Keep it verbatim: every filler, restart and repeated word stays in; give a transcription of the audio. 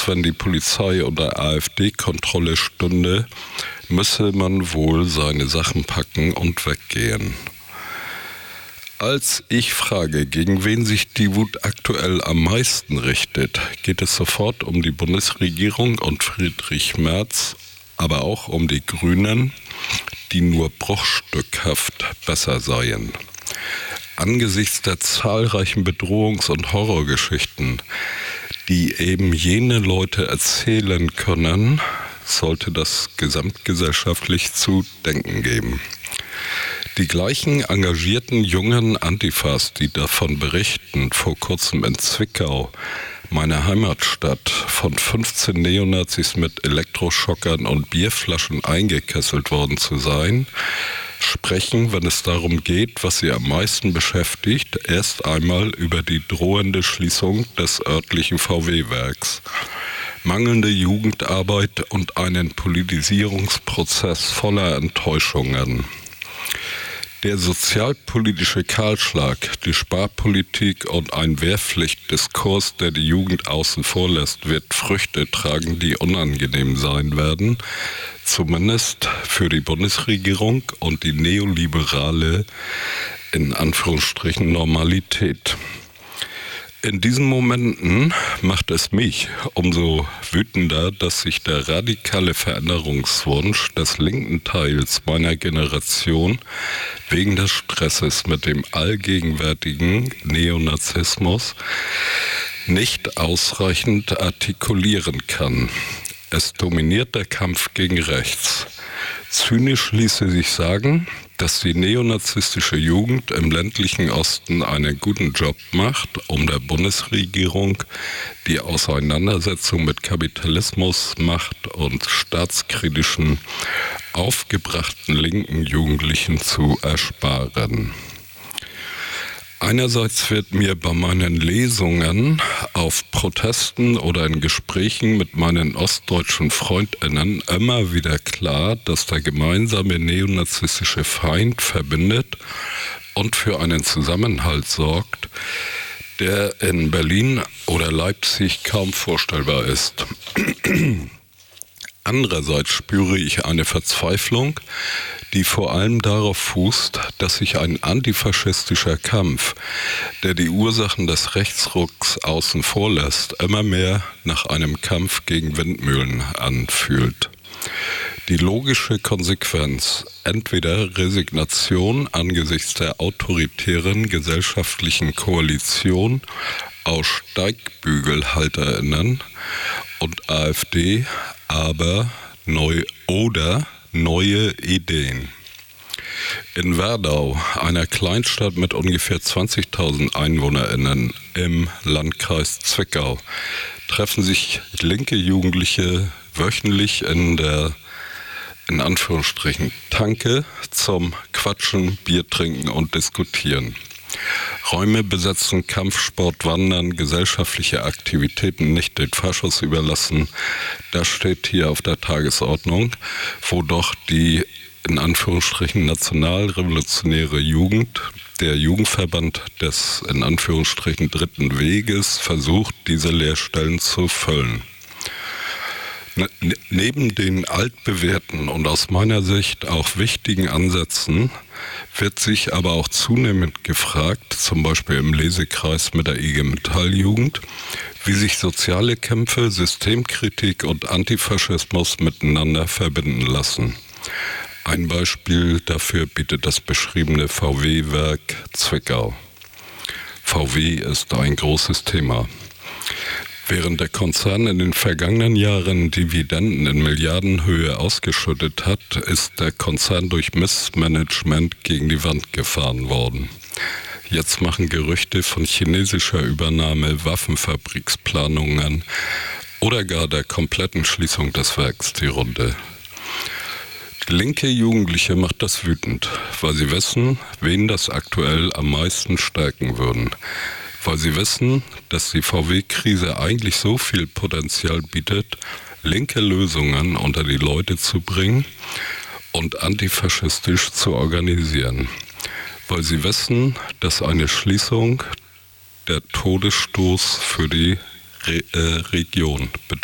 als wenn die Polizei unter AfD-Kontrolle stünde, müsse man wohl seine Sachen packen und weggehen. Als ich frage, gegen wen sich die Wut aktuell am meisten richtet, geht es sofort um die Bundesregierung und Friedrich Merz, aber auch um die Grünen, die nur bruchstückhaft besser seien. Angesichts der zahlreichen Bedrohungs- und Horrorgeschichten, die eben jene Leute erzählen können, sollte das gesamtgesellschaftlich zu denken geben. Die gleichen engagierten jungen Antifas, die davon berichten, vor kurzem in Zwickau, meiner Heimatstadt, von fünfzehn Neonazis mit Elektroschockern und Bierflaschen eingekesselt worden zu sein, sprechen, wenn es darum geht, was sie am meisten beschäftigt, erst einmal über die drohende Schließung des örtlichen V W-Werks. Mangelnde Jugendarbeit und einen Politisierungsprozess voller Enttäuschungen. Der sozialpolitische Kahlschlag, die Sparpolitik und ein Wehrpflichtdiskurs, der die Jugend außen vor lässt, wird Früchte tragen, die unangenehm sein werden, zumindest für die Bundesregierung und die neoliberale, in Anführungsstrichen, Normalität. In diesen Momenten macht es mich umso wütender, dass sich der radikale Veränderungswunsch des linken Teils meiner Generation wegen des Stresses mit dem allgegenwärtigen Neonazismus nicht ausreichend artikulieren kann. Es dominiert der Kampf gegen rechts. Zynisch ließe sich sagen, dass die neonazistische Jugend im ländlichen Osten einen guten Job macht, um der Bundesregierung die Auseinandersetzung mit Kapitalismus, Macht und staatskritischen, aufgebrachten linken Jugendlichen zu ersparen. Einerseits wird mir bei meinen Lesungen auf Protesten oder in Gesprächen mit meinen ostdeutschen FreundInnen immer wieder klar, dass der gemeinsame neonazistische Feind verbindet und für einen Zusammenhalt sorgt, der in Berlin oder Leipzig kaum vorstellbar ist. Andererseits spüre ich eine Verzweiflung, die vor allem darauf fußt, dass sich ein antifaschistischer Kampf, der die Ursachen des Rechtsrucks außen vor lässt, immer mehr nach einem Kampf gegen Windmühlen anfühlt. Die logische Konsequenz, entweder Resignation angesichts der autoritären gesellschaftlichen Koalition aus SteigbügelhalterInnen und AfD, aber neu oder neue Ideen. In Werdau, einer Kleinstadt mit ungefähr zwanzigtausend EinwohnerInnen im Landkreis Zwickau, treffen sich linke Jugendliche wöchentlich in der, in Anführungsstrichen, Tanke zum Quatschen, Bier trinken und diskutieren. Räume besetzen, Kampfsport, Wandern, gesellschaftliche Aktivitäten nicht den Faschos überlassen. Das steht hier auf der Tagesordnung, wo doch die in Anführungsstrichen nationalrevolutionäre Jugend, der Jugendverband des in Anführungsstrichen Dritten Weges, versucht, diese Leerstellen zu füllen. Neben den altbewährten und aus meiner Sicht auch wichtigen Ansätzen wird sich aber auch zunehmend gefragt, zum Beispiel im Lesekreis mit der I G Metall-Jugend, wie sich soziale Kämpfe, Systemkritik und Antifaschismus miteinander verbinden lassen. Ein Beispiel dafür bietet das beschriebene V W-Werk Zwickau. V W ist ein großes Thema. Während der Konzern in den vergangenen Jahren Dividenden in Milliardenhöhe ausgeschüttet hat, ist der Konzern durch Missmanagement gegen die Wand gefahren worden. Jetzt machen Gerüchte von chinesischer Übernahme, Waffenfabriksplanungen oder gar der kompletten Schließung des Werks die Runde. Linke Jugendliche macht das wütend, weil sie wissen, wen das aktuell am meisten stärken würden. Weil sie wissen, dass die V W-Krise eigentlich so viel Potenzial bietet, linke Lösungen unter die Leute zu bringen und antifaschistisch zu organisieren. Weil sie wissen, dass eine Schließung der Todesstoß für die Re- äh, Region bedeutet.